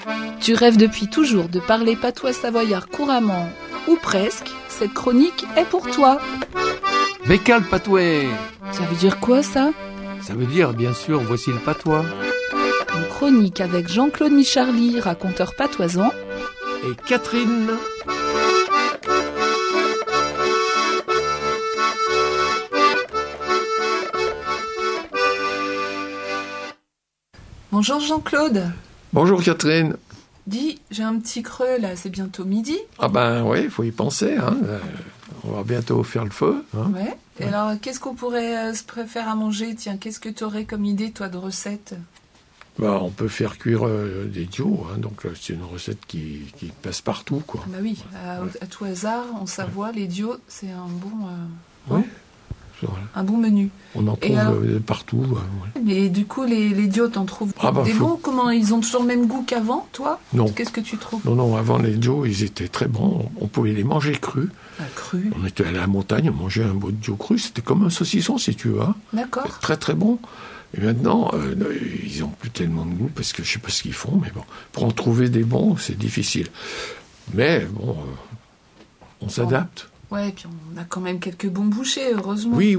Tu rêves depuis toujours de parler patois savoyard couramment, ou presque, cette chronique est pour toi. Bécal patoué. Ça veut dire quoi ça ? Ça veut dire, bien sûr, voici le patois. Une chronique avec Jean-Claude Micharly, raconteur patoisant. Et Catherine. Bonjour Jean-Claude. Bonjour Catherine. Dis, j'ai un petit creux là, c'est bientôt midi. Ah ben oui, il faut y penser. Hein. On va bientôt faire le feu. Hein. Ouais. Et alors, qu'est-ce qu'on pourrait se préférer à manger ? Tiens, qu'est-ce que tu aurais comme idée, toi, de recette ? Bah, on peut faire cuire des dios. Hein. Donc c'est une recette qui passe partout, quoi. Bah oui, à tout hasard, en Savoie, les dios, c'est un bon... Oui. Voilà. Un bon menu. On en trouve alors, partout. Ouais. Mais du coup, les dios, t'en trouves des bons ? Comment ils ont toujours le même goût qu'avant, toi ? Non. Qu'est-ce que tu trouves ? Non, avant les dios, ils étaient très bons. On pouvait les manger crus. Cru. On était allé à la montagne, on mangeait un bout de dio cru. C'était comme un saucisson, si tu veux. Hein. D'accord. Très, très bon. Et maintenant, ils n'ont plus tellement de goût, parce que je ne sais pas ce qu'ils font, mais bon, pour en trouver des bons, c'est difficile. Mais bon, on s'adapte. Ouais, et puis on a quand même quelques bons bouchers, heureusement. Oui.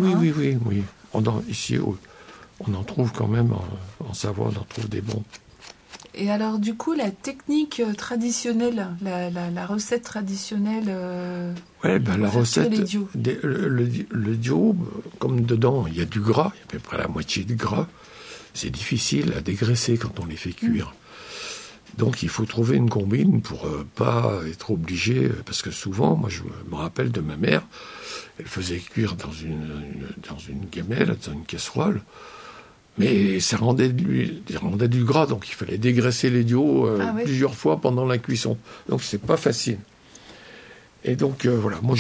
Ici, on en trouve quand même, en Savoie, on en trouve des bons. Et alors, du coup, la technique traditionnelle, la recette traditionnelle... la recette, les dios. Le dio, comme dedans, il y a du gras, il y a à peu près la moitié de gras, c'est difficile à dégraisser quand on les fait cuire. Donc il faut trouver une combine pour pas être obligé, parce que souvent, moi je me rappelle de ma mère, elle faisait cuire dans une gamelle, dans une casserole, mais ça rendait du gras, donc il fallait dégraisser les dios plusieurs fois pendant la cuisson. Donc c'est pas facile. Et donc voilà, moi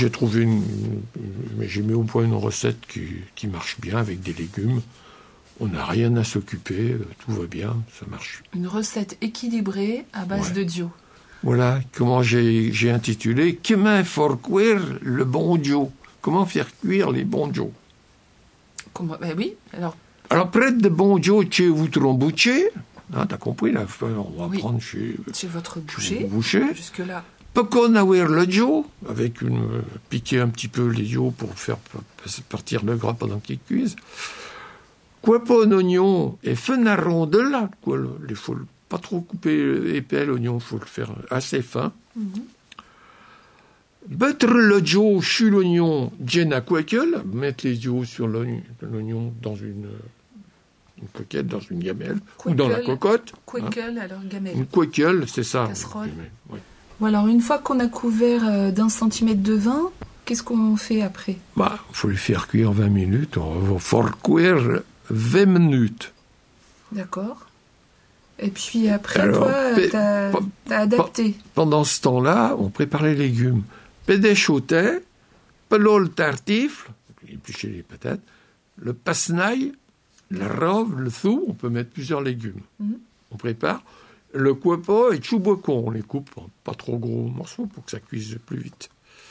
j'ai mis au point une recette qui marche bien avec des légumes. On n'a rien à s'occuper, tout va bien, ça marche. Une recette équilibrée à base de dio. Voilà, comment j'ai intitulé « Comment faire cuire le bon dio ?» Comment faire cuire les bons dio. Oui, alors... Alors, prête de bons dio chez votre boucher, hein, t'as compris, là, on va prendre chez votre boucher. Jusque-là. Pocon avoir le dio, piquer un petit peu les dio pour faire partir le gras pendant qu'ils cuisent. Quoi pas un oignon et fenarron de là, quoi. Il faut pas trop couper épais l'oignon, il faut le faire assez fin. Battre le dio sur l'oignon, gêne à quaquel, mettre les dio sur l'oignon dans une coquette, dans une gamelle, ou dans la cocotte. Quaquel, alors gamelle. Une quaquel, c'est ça. Casserole. Oui. Bon, alors une fois qu'on a couvert d'1 centimètre de vin, qu'est-ce qu'on fait après ? Il faut les faire cuire 20 minutes, on va faire cuire 20 minutes. D'accord. Et puis après, alors, t'as adapté. Pendant ce temps-là, on prépare les légumes. Pédéchoté, pelol tartif, éplucher les patates, le passenaille, la rove, le thou, on peut mettre plusieurs légumes. On prépare. Le cuepo et chubocon, on les coupe en pas trop gros morceaux pour que ça cuise plus vite.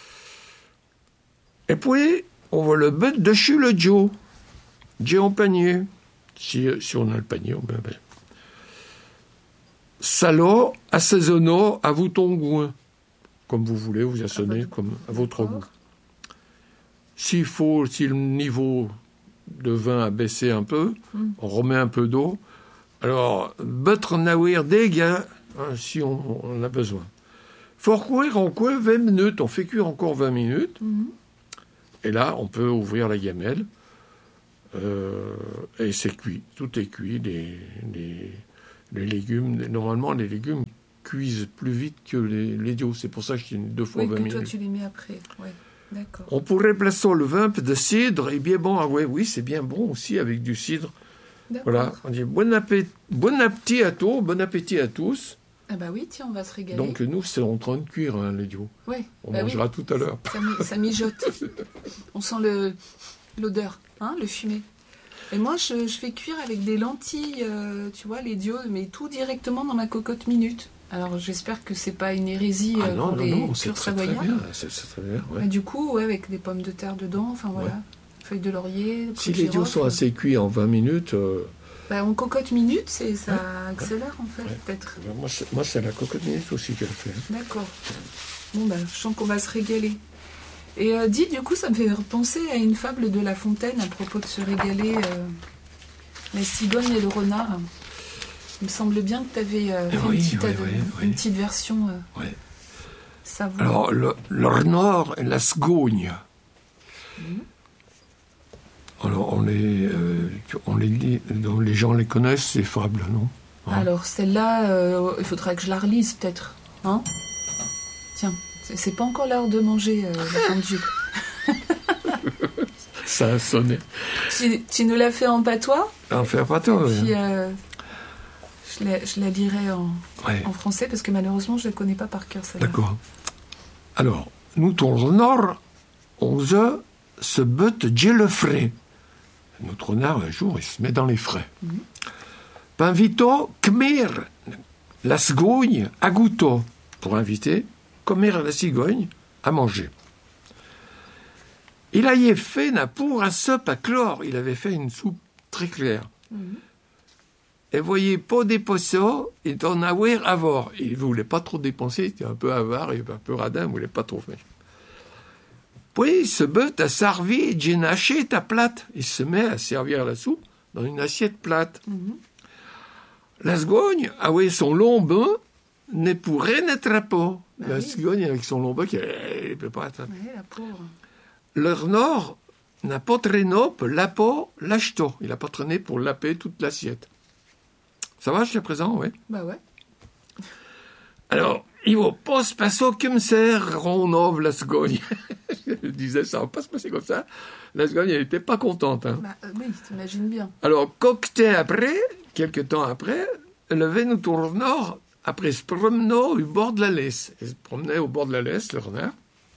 Et puis, on va le mettre dessus le dio. Dio en panier. Si on a le panier, on met. Salo, assaisonno à vous ton goût. Comme vous voulez, vous assaisonnez comme à votre goût. Si le niveau de vin a baissé un peu, on remet un peu d'eau. Alors, battre nawir déga, si on a besoin. Faut cuire en 20 minutes, on fait cuire encore 20 minutes. Et là, on peut ouvrir la gamelle. Et c'est cuit, tout est cuit. Les légumes, normalement, les légumes cuisent plus vite que les dios. C'est pour ça que je dis 2 fois 20 minutes. Oui, que toi, tu les mets après. Ouais, d'accord. On pourrait placer le vin de cidre, et bien bon. Oui, c'est bien bon aussi avec du cidre. D'accord. Voilà, on dit bon appétit à tous. Ah bah oui, tiens, on va se régaler. Donc nous, c'est en train de cuire, les dios. Ouais, on mangera tout à l'heure. Ça mijote. On sent l'odeur, le fumé. Et moi, je fais cuire avec des lentilles, tu vois, les dios, mais tout directement dans ma cocotte minute. Alors j'espère que c'est pas une hérésie pour les purs savoyards. C'est très bien. Ouais. Et du coup, avec des pommes de terre dedans, enfin voilà. Ouais. Feuilles de laurier. Si les dios sont assez cuits en 20 minutes, En cocotte minute, ça accélère en fait, Ouais. peut-être. Moi, c'est la cocotte minute aussi qu'elle fait. D'accord. Bon, je sens qu'on va se régaler. Et dis, du coup, ça me fait penser à une fable de La Fontaine à propos de se régaler. La cigogne et le renard. Il me semble bien que tu avais fait une petite version savoureuse. Alors, le renard et la cigogne. Alors, on les dit, donc les gens les connaissent, ces fables, non? Alors, celle-là, il faudra que je la relise, peut-être. Hein? Tiens, c'est pas encore l'heure de manger, la pendule. Ça a sonné. Tu nous l'as fait en patois? En fait, pas toi, Puis, je la lirai en français, parce que malheureusement, je ne la connais pas par cœur, celle-là. D'accord. Alors, nous, ton renard, on se bute le frais. Notre renard, un jour, il se met dans les frais. Pinvito comer la cigogne à goûto. Pour inviter, comer la cigogne à manger. Il avait fait une pour un soupe à chlore. Il avait fait une soupe très claire. Et voyez, pas dépenser, il en avait avoir. Il ne voulait pas trop dépenser, il était un peu avare, il était un peu radin, il ne voulait pas trop faire. Puis, il se but à servir d'une assiette à plate. Il se met à servir la soupe dans une assiette plate. La cigogne, avec son long bain, ne pourrait n'être pas. La cigogne, avec son long bain, elle ne peut pas attraper. Oui, la pauvre. Le renard n'a pas traîné pour laper l'achetot. Il n'a pas traîné pour laper toute l'assiette. Ça va jusqu'à présent, oui? Bah ouais. Alors, il ne va pas se passer comme ça, Ronov, la cigogne. Je disais, ça ne va pas se passer comme ça. La cigogne, elle n'était pas contente. Hein. Oui, t'imagines bien. Alors, quelques temps après, le Vénus au renard, après se promenait au bord de la laisse. Il se promenait au bord de la laisse, le renard.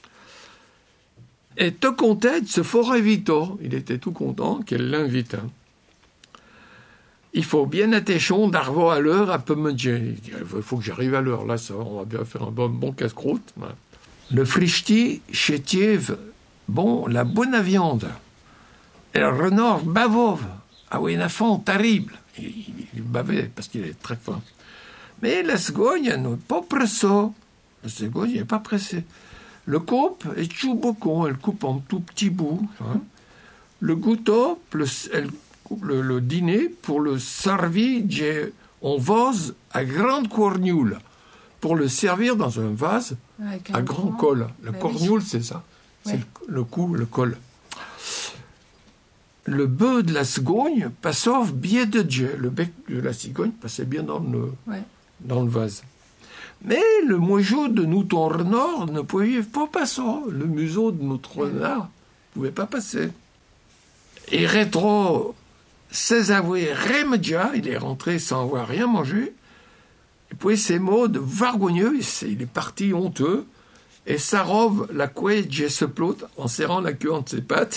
Et tout content de se faire inviter. Il était tout content qu'elle l'invite. Hein. Il faut bien attention d'arriver à l'heure à peu manger. Il dit, il faut que j'arrive à l'heure. Là, ça, on va bien faire un bon casse-croûte. Le frichti chétiève, la bonne viande. Et le renard bavove. Ah oui, un fond terrible. Il bavait parce qu'il est très fin. Mais la cigogne, elle n'est pas pressée. La cigogne n'est pas pressée. Le coupe est choubocon. Elle coupe en tout petits bouts. Hein. Le goutot, elle le dîner pour le servir en vase à grande cornioule, pour le servir dans un vase à grand col. Le cornioule, c'est ça. C'est le cou, le col. Le bœuf de la cigogne passait bien de Dieu. Le bec de la cigogne passait bien dans le vase. Mais le moiseau de notre renard ne pouvait pas passer. Le museau de notre renard ne pouvait pas passer. Et rétro... Sans avoir remédia, il est rentré sans avoir rien mangé. Et puis ces mots de vergogneux, il est parti honteux. Et Sarov, la couette, j'ai se plote en serrant la queue entre ses pattes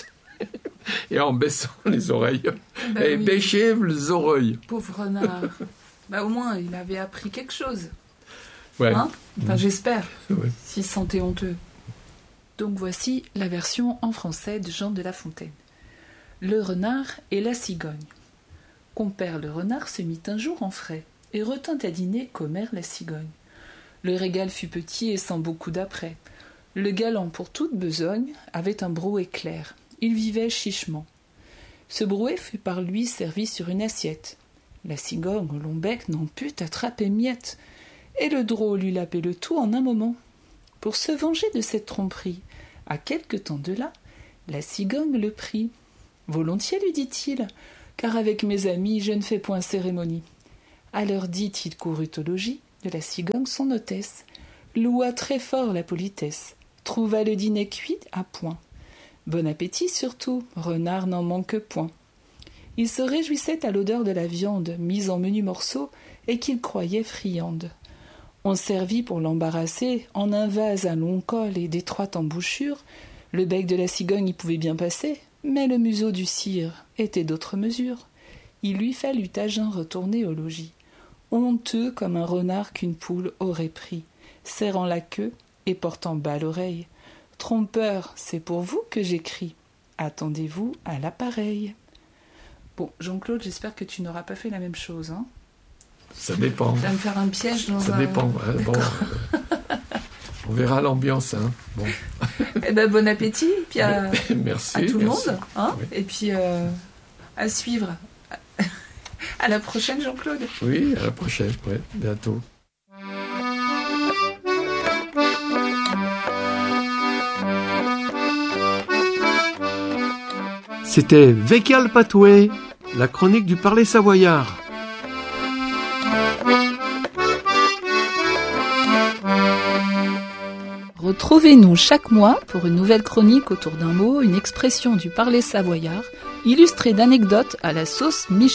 et en baissant les oreilles. Et bêchève les oreilles. Pauvre renard. Au moins, il avait appris quelque chose. Ouais. Hein? J'espère. Ouais. S'il se sentait honteux. Donc voici la version en français de Jean de La Fontaine. Le renard et la cigogne. Compère le renard se mit un jour en frais, et retint à dîner commère la cigogne. Le régal fut petit et sans beaucoup d'apprêt. Le galant, pour toute besogne, avait un brouet clair. Il vivait chichement. Ce brouet fut par lui servi sur une assiette. La cigogne au long bec n'en put attraper miette, et le drôle eut lapé le tout en un moment. Pour se venger de cette tromperie, à quelque temps de là, la cigogne le prit. Volontiers, lui dit-il, car avec mes amis, je ne fais point cérémonie. À l'heure dite, il courut au logis de la cigogne son hôtesse, loua très fort la politesse, trouva le dîner cuit à point. Bon appétit surtout, renard n'en manque point. Il se réjouissait à l'odeur de la viande, mise en menus morceaux, et qu'il croyait friande. On servit pour l'embarrasser, en un vase à long col et d'étroite embouchure. Le bec de la cigogne y pouvait bien passer, mais le museau du cire était d'autre mesure. Il lui fallut à jeun retourner au logis, honteux comme un renard qu'une poule aurait pris, serrant la queue et portant bas l'oreille. Trompeur, c'est pour vous que j'écris. Attendez-vous à l'appareil. Bon, Jean-Claude, j'espère que tu n'auras pas fait la même chose. Hein. Ça dépend. Tu vas me faire un piège dans Ça un... dépend. Hein, bon, on verra l'ambiance. Hein. Bon. Eh ben, bon appétit, puis merci, à tout le merci. monde. Hein, Oui. et puis à suivre. À la prochaine, Jean-Claude. Oui, à la prochaine, ouais, bientôt. C'était Vécal Patoué, la chronique du parler savoyard. Retrouvez-nous chaque mois pour une nouvelle chronique autour d'un mot, une expression du parler savoyard, illustrée d'anecdotes à la sauce Michel.